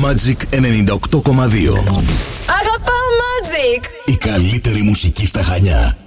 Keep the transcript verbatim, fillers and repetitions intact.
Magic ενενήντα οκτώ κόμμα δύο. Αγαπάω Magic! Η καλύτερη μουσική στα Χανιά.